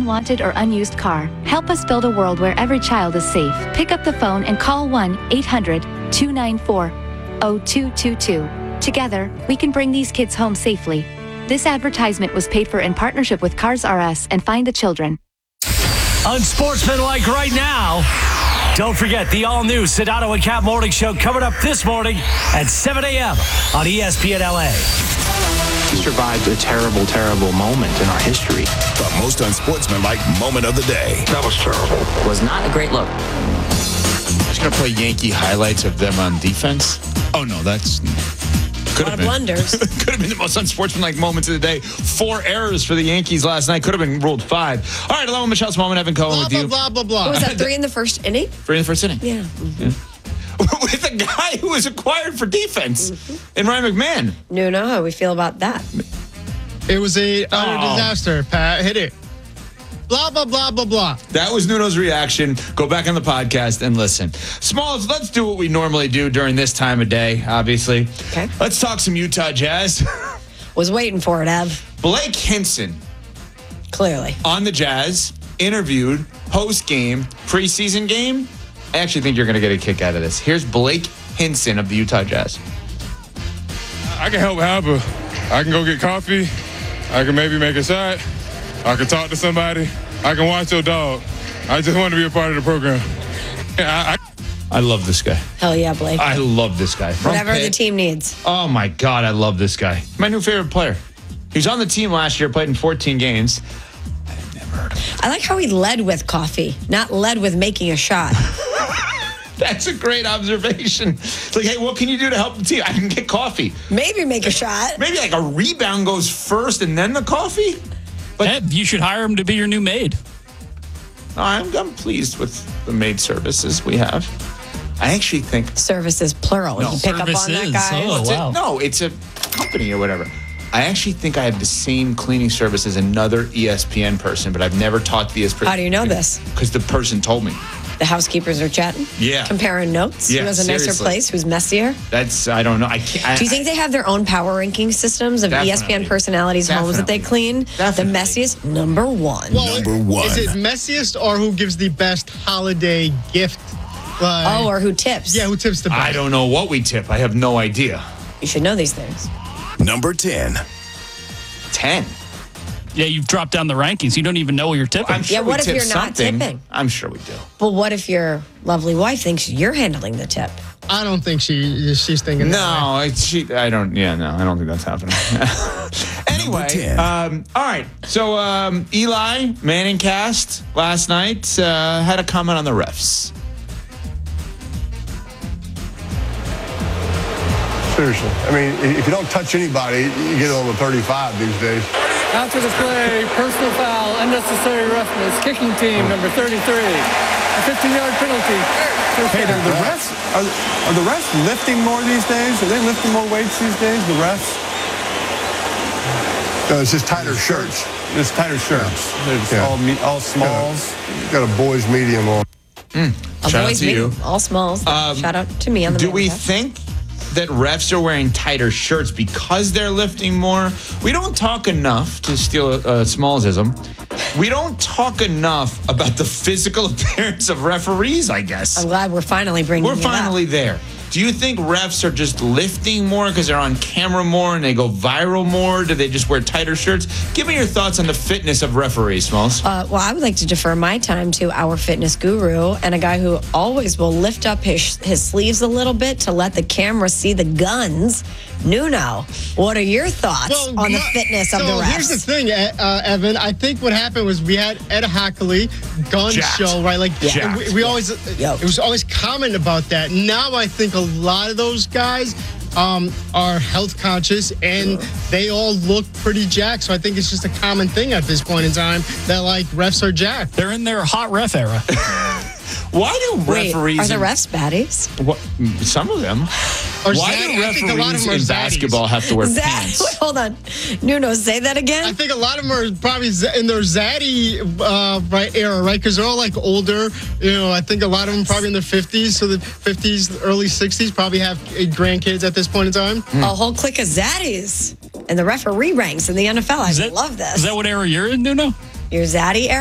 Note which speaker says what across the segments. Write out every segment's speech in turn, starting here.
Speaker 1: unwanted or unused car. Help us build a world where every child is safe. Pick up the phone and call 1-800-294-0222. Together, we can bring these kids home safely. This advertisement was paid for in partnership with Cars R Us and Find the Children.
Speaker 2: Unsportsmanlike right now. Don't forget the all-new Sedano and Cap Morning Show coming up this morning at 7 a.m. on ESPN LA.
Speaker 3: We survived a terrible, terrible moment in our history.
Speaker 4: The most unsportsmanlike moment of the day.
Speaker 3: That was terrible.
Speaker 5: Was not a great look.
Speaker 6: I'm just going to play Yankee highlights of them on defense. Oh, no, that's...
Speaker 7: A lot of blunders.
Speaker 6: Could have been the most unsportsmanlike moments of the day. 4 errors for the Yankees last night. Could have been ruled 5. All right, hello, Michelle Smallman, Evan Cohen with you.
Speaker 7: Blah, blah, blah. Was that 3 in the first inning?
Speaker 6: 3 in the first inning.
Speaker 7: Yeah.
Speaker 6: With a guy who was acquired for defense in Ryan McMahon.
Speaker 7: No, how we feel about that.
Speaker 8: It was a utter disaster, Pat. Hit it. Blah, blah, blah, blah, blah.
Speaker 6: That was Nuno's reaction. Go back on the podcast and listen. Smalls, let's do what we normally do during this time of day, obviously.
Speaker 7: Okay.
Speaker 6: Let's talk some Utah Jazz.
Speaker 7: Was waiting for it, Ev.
Speaker 6: Blake Hinson.
Speaker 7: Clearly.
Speaker 6: On the Jazz, interviewed, post-game, preseason game. I actually think you're going to get a kick out of this. Here's Blake Hinson of the Utah Jazz.
Speaker 9: I can help Halber. I can go get coffee. I can maybe make a shot. I can talk to somebody. I can watch your dog. I just want to be a part of the program.
Speaker 6: I love this guy.
Speaker 7: Hell yeah, Blake.
Speaker 6: I love this guy.
Speaker 7: Whatever the team needs.
Speaker 6: Oh, my God, I love this guy. My new favorite player. He was on the team last year, played in 14 games. I've never heard of him.
Speaker 7: I like how he led with coffee, not led with making a shot.
Speaker 6: That's a great observation. It's like, hey, what can you do to help the team? I can get coffee.
Speaker 7: Maybe make a shot.
Speaker 6: Maybe like a rebound goes first and then the coffee? But
Speaker 10: Ed, you should hire him to be your new maid.
Speaker 6: I'm pleased with the maid services we have. I actually think...
Speaker 7: Services, plural.
Speaker 6: No,
Speaker 7: you pick up on that guy.
Speaker 10: Oh, wow.
Speaker 6: No, it's a company or whatever. I actually think I have the same cleaning service as another ESPN person, but I've never taught the ESPN.
Speaker 7: How do you know this?
Speaker 6: Because the person told me.
Speaker 7: The housekeepers are chatting?
Speaker 6: Yeah.
Speaker 7: Comparing notes?
Speaker 6: Yeah,
Speaker 7: Who has a nicer
Speaker 6: seriously.
Speaker 7: place? Who's messier?
Speaker 6: I don't know. I can't.
Speaker 7: Do you think they have their own power ranking systems of
Speaker 6: Definitely.
Speaker 7: ESPN personalities' homes that they clean?
Speaker 6: Definitely.
Speaker 7: The messiest? Number 1.
Speaker 8: Well,
Speaker 4: Number 1.
Speaker 8: Is it messiest or who gives the best holiday gift?
Speaker 7: Or who tips?
Speaker 8: Yeah, who tips the best?
Speaker 6: I don't know what we tip. I have no idea.
Speaker 7: You should know these things.
Speaker 4: Number 10.
Speaker 6: 10.
Speaker 10: Yeah, you've dropped down the rankings. You don't even know what you're tipping.
Speaker 6: I'm sure
Speaker 7: what
Speaker 6: we
Speaker 7: if
Speaker 6: tip
Speaker 7: you're not
Speaker 6: something.
Speaker 7: tipping?
Speaker 6: I'm sure we do.
Speaker 7: But what if your lovely wife thinks you're handling the tip?
Speaker 8: I don't think she's thinking that way.
Speaker 6: No, I don't think that's happening. Anyway,
Speaker 4: 10.
Speaker 6: all right. So Eli Manning cast last night had a comment on the refs.
Speaker 11: Seriously. I mean, if you don't touch anybody, you get on the 35 these days.
Speaker 12: After the play, personal foul, unnecessary roughness, kicking team, number 33. A 15-yard penalty.
Speaker 11: Hey, the refs, are the refs lifting more these days? Are they lifting more weights these days, the refs? No, it's just tighter shirts. It's tighter shirts. It's all smalls. Got a boys medium on.
Speaker 6: Shout out to you.
Speaker 7: All smalls. Shout out to me on the
Speaker 6: Do we
Speaker 7: cast.
Speaker 6: think that refs are wearing tighter shirts because they're lifting more? We don't talk enough, to steal a Smallsism, we don't talk enough about the physical appearance of referees, I guess.
Speaker 7: I'm glad we're finally bringing
Speaker 6: We're
Speaker 7: it
Speaker 6: finally
Speaker 7: up.
Speaker 6: there. Do you think refs are just lifting more because they're on camera more and they go viral more? Do they just wear tighter shirts? Give me your thoughts on the fitness of referees, Smalls.
Speaker 7: Well, I would like to defer my time to our fitness guru and a guy who always will lift up his sleeves a little bit to let the camera see the guns. Nuno, what are your thoughts on the fitness of the refs?
Speaker 8: So here's the thing, Evan. I think what happened was we had Ed Hockley, gun
Speaker 6: Jacked.
Speaker 8: show, right? Like
Speaker 6: Jacked.
Speaker 8: we always, it was always common about that. Now I think a lot of those guys are health conscious and they all look pretty jacked. So I think it's just a common thing at this point in time that like refs are jacked.
Speaker 10: They're in their hot ref era.
Speaker 6: Why do referees...
Speaker 7: Are the refs baddies?
Speaker 6: What, some of them. Why do
Speaker 8: I think a lot of
Speaker 6: referees
Speaker 8: them are
Speaker 6: in
Speaker 8: zaddies.
Speaker 6: basketball have to wear pants?
Speaker 7: Wait, hold on. Nuno, say that again?
Speaker 8: I think a lot of them are probably in their zaddy era, right? Because they're all like older. You know, I think a lot of them probably in their 50s. So the 50s, early 60s probably have grandkids at this point in time.
Speaker 7: A whole clique of zaddies in the referee ranks in the NFL. I love this.
Speaker 10: Is that what era you're in, Nuno?
Speaker 7: Your zaddy era?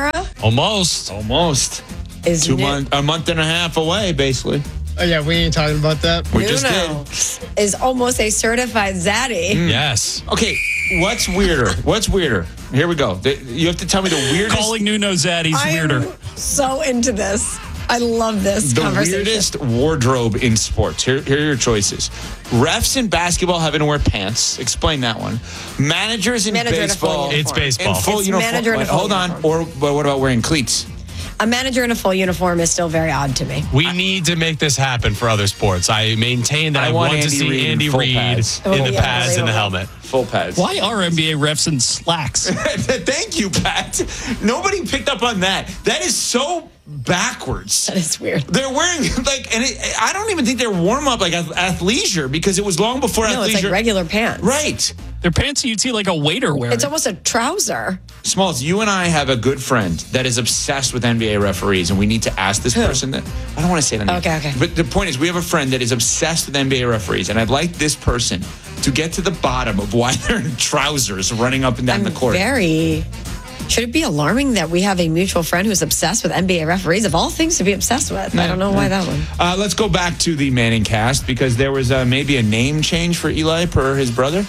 Speaker 2: Almost.
Speaker 7: Is
Speaker 6: a month and a half away, basically.
Speaker 8: Oh, yeah, we ain't talking about that.
Speaker 6: We just did.
Speaker 7: Nuno is almost a certified zaddy.
Speaker 2: Yes.
Speaker 6: Okay, what's weirder? Here we go. You have to tell me the weirdest.
Speaker 10: Calling Nuno Zaddy's weirder.
Speaker 7: I'm so into this. I love this conversation.
Speaker 6: The weirdest wardrobe in sports. Here are your choices. Refs in basketball having to wear pants. Explain that one. Managers in baseball.
Speaker 7: It's
Speaker 2: baseball.
Speaker 6: In full
Speaker 7: It's
Speaker 6: uniform.
Speaker 7: manager in a full
Speaker 6: Hold on.
Speaker 7: uniform.
Speaker 6: But what about wearing cleats?
Speaker 7: A manager in a full uniform is still very odd to me.
Speaker 2: We need to make this happen for other sports. I maintain that I want to see Andy Reid in the pads and the helmet.
Speaker 6: Full pads.
Speaker 10: Why are NBA refs in slacks?
Speaker 6: Thank you, Pat. Nobody picked up on that. That is so backwards.
Speaker 7: That is weird.
Speaker 6: They're wearing I don't even think they're warm up like athleisure because it was long before athleisure.
Speaker 7: No, it's like regular pants.
Speaker 6: Right.
Speaker 10: They're pants you'd see like a waiter wearing.
Speaker 7: It's almost a trouser.
Speaker 6: Smalls, you and I have a good friend that is obsessed with NBA referees, and we need to ask this person that. I don't want to say the name.
Speaker 7: Okay.
Speaker 6: But the point is, we have a friend that is obsessed with NBA referees, and I'd like this person to get to the bottom of why they're in trousers running up and down the court.
Speaker 7: Should it be alarming that we have a mutual friend who's obsessed with NBA referees? Of all things to be obsessed with. I don't know why that one.
Speaker 6: Let's go back to the Manning cast because there was maybe a name change for Eli per his brother.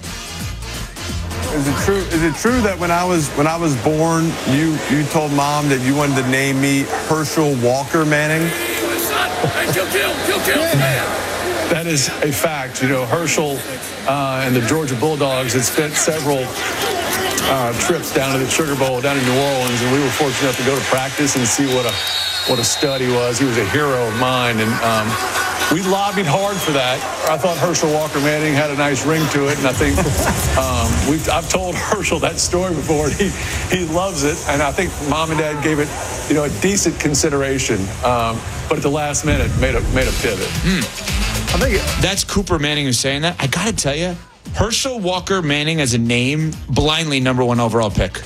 Speaker 11: Is it true that when I was born, you told Mom that you wanted to name me Herschel Walker Manning?
Speaker 5: That is a fact. You know, Herschel and the Georgia Bulldogs had spent several trips down to the Sugar Bowl down in New Orleans, and we were fortunate enough to go to practice and see what a stud he was. He was a hero of mine, and we lobbied hard for that. I thought Herschel Walker Manning had a nice ring to it, and I think I've told Herschel that story before, and he loves it. And I think Mom and Dad gave it, a decent consideration, but at the last minute made a pivot.
Speaker 6: I think that's Cooper Manning who's saying that. I got to tell you, Herschel Walker Manning as a name, blindly number 1 overall pick.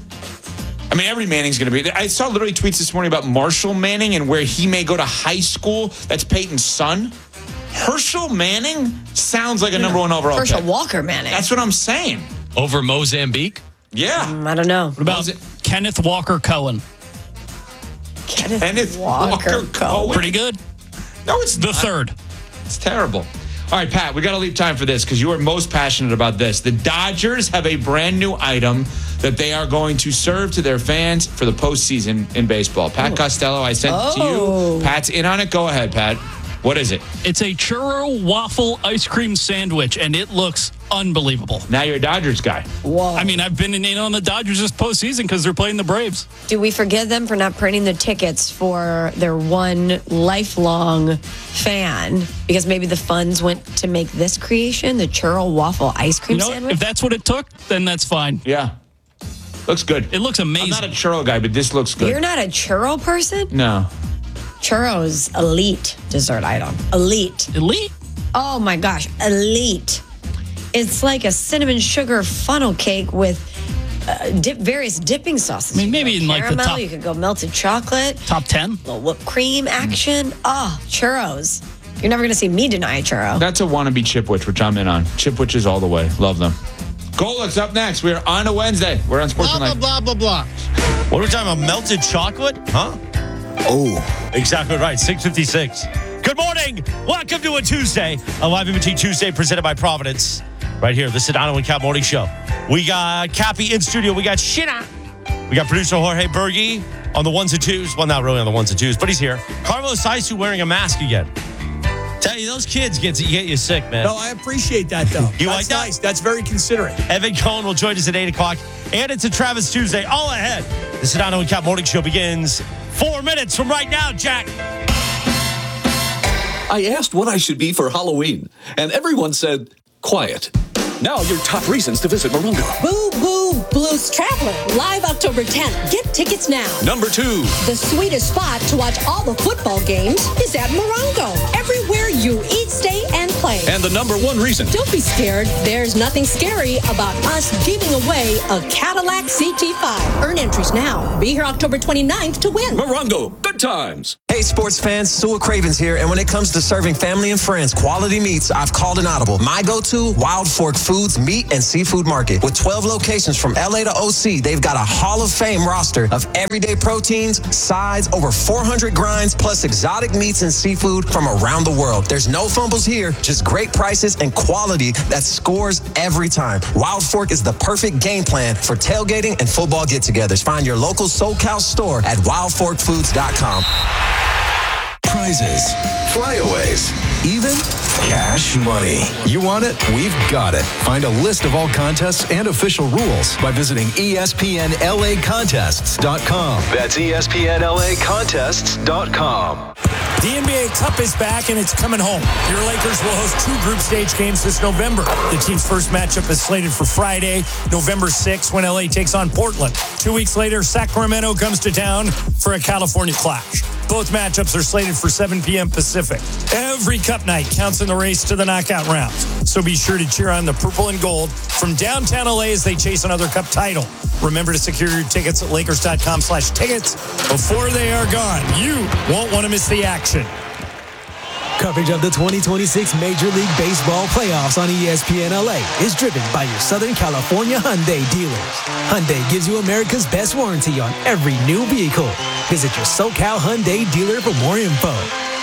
Speaker 6: I mean, every Manning's going to be. I saw literally tweets this morning about Marshall Manning and where he may go to high school. That's Peyton's son. Herschel Manning sounds like a number 1 overall
Speaker 7: Herschel
Speaker 6: pick.
Speaker 7: Walker Manning.
Speaker 6: That's what I'm saying.
Speaker 2: Over Mozambique?
Speaker 6: Yeah.
Speaker 7: I don't know.
Speaker 10: What about Kenneth Walker Cohen?
Speaker 6: Kenneth Walker Cohen.
Speaker 10: Pretty good.
Speaker 6: No, it's
Speaker 10: the
Speaker 6: not.
Speaker 10: third.
Speaker 6: It's terrible. All right, Pat, we got to leave time for this because you are most passionate about this. The Dodgers have a brand new item that they are going to serve to their fans for the postseason in baseball. Pat Costello, I sent it to you. Pat's in on it. Go ahead, Pat. What is it?
Speaker 10: It's a churro waffle ice cream sandwich, and it looks unbelievable.
Speaker 6: Now you're a Dodgers guy.
Speaker 7: Whoa.
Speaker 10: I mean, I've been in on the Dodgers this postseason because they're playing the Braves.
Speaker 7: Do we forgive them for not printing the tickets for their one lifelong fan? Because maybe the funds went to make this creation, the churro waffle ice cream sandwich?
Speaker 10: If that's what it took, then that's fine.
Speaker 6: Yeah. Looks good.
Speaker 10: It looks amazing.
Speaker 6: I'm not a churro guy, but this looks good.
Speaker 7: You're not a churro person?
Speaker 6: No.
Speaker 7: Churros, elite dessert item. Elite.
Speaker 10: Elite?
Speaker 7: Oh my gosh, elite. It's like a cinnamon sugar funnel cake with various dipping sauces.
Speaker 10: I mean, maybe in like the
Speaker 7: caramel,
Speaker 10: top.
Speaker 7: you could go melted chocolate.
Speaker 10: Top 10?
Speaker 7: Little whipped cream action. Oh, churros. You're never going to see me deny a churro.
Speaker 6: That's a wannabe Chipwich, which I'm in on. Chipwiches all the way. Love them. Golik's up next. We're on a Wednesday. We're on Sports
Speaker 8: Blah, blah, blah, blah, blah.
Speaker 13: What are we talking about? Melted chocolate? Huh? Oh. Exactly right. 6:56. Good morning. Welcome to a Tuesday. A live in-between Tuesday presented by Providence. Right here, the Sedano and Cap Morning Show. We got Cappy in studio. We got Shina. We got producer Jorge Berge on the ones and twos. Well, not really on the ones and twos, but he's here. Carlos Saisu wearing a mask again. Tell you, those kids get you sick, man.
Speaker 14: No, I appreciate that, though.
Speaker 13: You
Speaker 14: That's
Speaker 13: like that?
Speaker 14: nice. That's very considerate.
Speaker 13: Evan Cohen will join us at 8 o'clock. And it's a Travis Tuesday. All ahead. The Sedano and Cap Morning Show begins 4 minutes from right now, Jack.
Speaker 15: I asked what I should be for Halloween, and everyone said, quiet. Now your top reasons to visit Morongo.
Speaker 16: Boo Boo Blues Traveler, live October 10th. Get tickets now.
Speaker 15: Number 2.
Speaker 16: The sweetest spot to watch all the football games is at Morongo. Everywhere you eat, stay, and play.
Speaker 15: And the number 1 reason.
Speaker 16: Don't be scared. There's nothing scary about us giving away a Cadillac CT5. Earn entries now. Be here October 29th to win.
Speaker 15: Morongo, good times.
Speaker 17: Hey, sports fans, Stuart Cravens here, and when it comes to serving family and friends quality meats, I've called an audible. My go-to, Wild Fork Foods Meat and Seafood Market. With 12 locations from LA to OC, they've got a Hall of Fame roster of everyday proteins, sides, over 400 grinds, plus exotic meats and seafood from around the world. There's no fumbles here, just great prices and quality that scores every time. Wild Fork is the perfect game plan for tailgating and football get-togethers. Find your local SoCal store at wildforkfoods.com.
Speaker 18: Prizes, flyaways, even cash money. You want it? We've got it. Find a list of all contests and official rules by visiting ESPNLAcontests.com. That's ESPNLAcontests.com.
Speaker 14: The NBA Cup is back and it's coming home. Your Lakers will host 2 group stage games this November. The team's first matchup is slated for Friday, November 6th, when LA takes on Portland. 2 weeks later, Sacramento comes to town for a California clash. Both matchups are slated for 7 p.m. Pacific. Every Cup night counts in the race to the knockout rounds. So be sure to cheer on the purple and gold from downtown LA as they chase another Cup title. Remember to secure your tickets at Lakers.com/tickets before they are gone. You won't want to miss the action.
Speaker 19: Coverage of the 2026 Major League Baseball playoffs on ESPN LA is driven by your Southern California Hyundai dealers. Hyundai gives you America's best warranty on every new vehicle. Visit your SoCal Hyundai dealer for more info.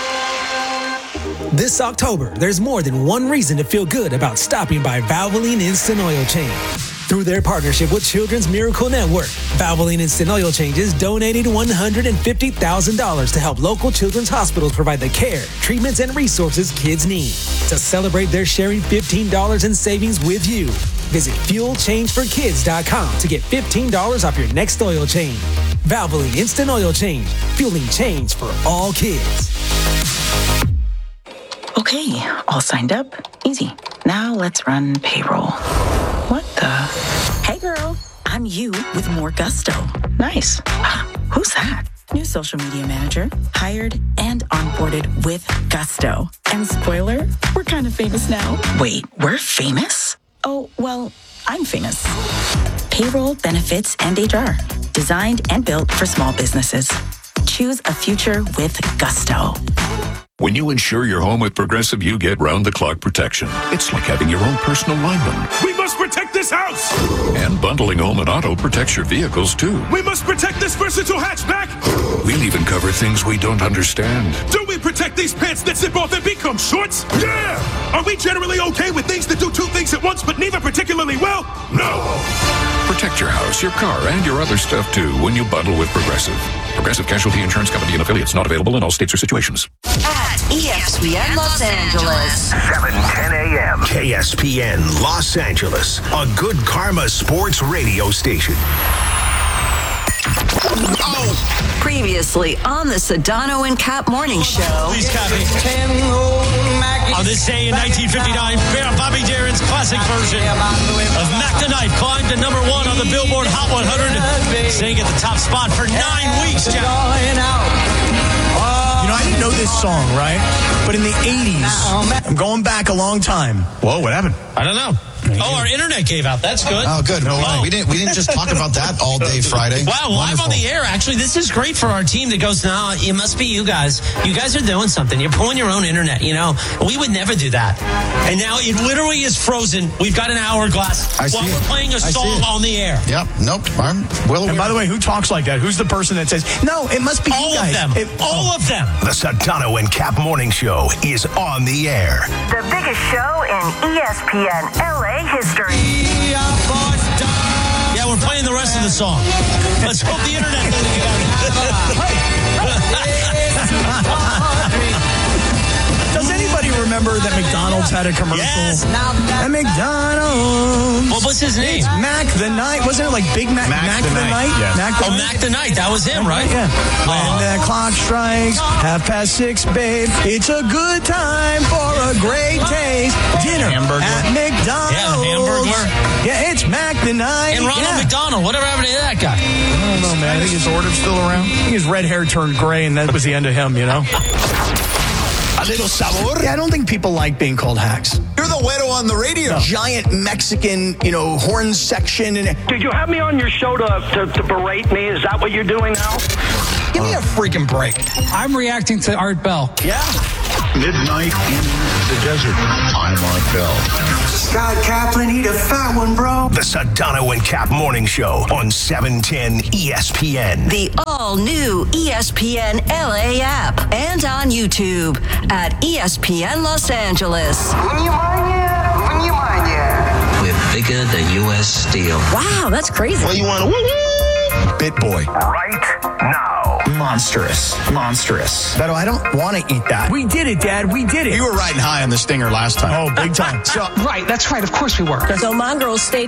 Speaker 19: This October, there's more than one reason to feel good about stopping by Valvoline Instant Oil Change. Through their partnership with Children's Miracle Network, Valvoline Instant Oil Changes donated $150,000 to help local children's hospitals provide the care, treatments, and resources kids need. To celebrate, they're sharing $15 in savings with you. Visit FuelChangeForKids.com to get $15 off your next oil change. Valvoline Instant Oil Change, fueling change for all kids.
Speaker 20: Okay, all signed up. Easy. Now let's run payroll. What the? Hey girl, I'm you with more gusto. Nice. Who's that? New social media manager, hired and onboarded with gusto. And spoiler, we're kind of famous now. Wait, we're famous? Oh, well, I'm famous. Payroll, benefits, and HR. Designed and built for small businesses. Choose a future with gusto.
Speaker 21: When you insure your home with Progressive, you get round-the-clock protection. It's like having your own personal lineman.
Speaker 22: We must protect this house!
Speaker 21: And bundling home and auto protects your vehicles, too.
Speaker 22: We must protect this versatile hatchback!
Speaker 21: We'll even cover things we don't understand.
Speaker 22: Do we protect these pants that zip off and become shorts? Yeah! Are we generally okay with things that do 2 things at once, but neither particularly well? No!
Speaker 21: Protect your house, your car, and your other stuff, too, when you bundle with Progressive. Progressive Casualty Insurance Company and affiliates, not available in all states or situations.
Speaker 23: At ESPN Los Angeles.
Speaker 24: 7:10 a.m. KSPN Los Angeles, a good karma sports radio station.
Speaker 23: Previously on the Sedano and Cap Morning Show.
Speaker 13: Please, Cappy. On this day in 1959, Bobby Darin's classic version of Mac the Knife climbed to number 1 on the Billboard Hot 100, staying at the top spot for 9 weeks, Jeff.
Speaker 14: You know, I didn't know this song, right? But in the 80s, I'm going back a long time. Whoa, what happened?
Speaker 13: I don't know. Oh, our internet gave out. That's good.
Speaker 25: Oh, good. We didn't just talk about that all day Friday.
Speaker 26: Wow, live on the air. Actually, this is great for our team that goes, no, it must be you guys. You guys are doing something. You're pulling your own internet, you know. We would never do that. And now it literally is frozen. We've got an hourglass while we're playing a song on the air.
Speaker 25: Yep. Nope. I'm well aware.
Speaker 14: And by the way, who talks like that? Who's the person that says, no, it must be
Speaker 26: all
Speaker 14: you guys?
Speaker 26: Of them. All of them.
Speaker 24: The Sedano and Cap Morning Show is on the air.
Speaker 23: The biggest show in ESPN LA history.
Speaker 13: Yeah, we're playing the rest of the song. Let's hope the internet doesn't get out.
Speaker 14: Does anybody remember that McDonald's had a commercial?
Speaker 13: Yes.
Speaker 14: At McDonald's.
Speaker 13: What was his name?
Speaker 14: It's Mac the Night. Wasn't it like Big Mac? Mac the Night?
Speaker 25: Yes.
Speaker 14: Mac the Night?
Speaker 13: Mac the Night. That was him, right?
Speaker 14: Yeah. When the clock strikes 6:30, babe, it's a good time for a great taste. Dinner at McDonald's.
Speaker 13: Yeah, the Hamburglar.
Speaker 14: Yeah, it's Mac the Night.
Speaker 13: And Ronald McDonald. Whatever happened to that guy?
Speaker 14: I don't know, man. I think his order's still around. I think his red hair turned gray, and that was the end of him, you know?
Speaker 24: A little sabor.
Speaker 14: Yeah, I don't think people like being called hacks.
Speaker 25: You're the güero on the radio.
Speaker 14: No. Giant Mexican, horn section.
Speaker 27: Did you have me on your show to berate me? Is that what you're doing now?
Speaker 1: Give me a freaking break.
Speaker 3: I'm reacting to Art Bell.
Speaker 1: Yeah.
Speaker 24: Midnight in the desert. I'm Art Bell.
Speaker 4: Scott Kaplan, eat a fat one, bro.
Speaker 24: The Sedano and Cap Morning Show on 710 ESPN.
Speaker 23: The all-new ESPN LA app and on YouTube at ESPN Los Angeles.
Speaker 9: We're bigger than U.S. Steel.
Speaker 7: Wow, that's crazy.
Speaker 9: Well, you want to
Speaker 24: BitBoy. Right now.
Speaker 1: Monstrous. Beto, I don't want to eat that.
Speaker 4: We did it, Dad. We did it.
Speaker 25: You were riding high on the stinger last time.
Speaker 1: Oh, big time.
Speaker 3: Right, that's right. Of course we were.
Speaker 7: So, Mongrels, stay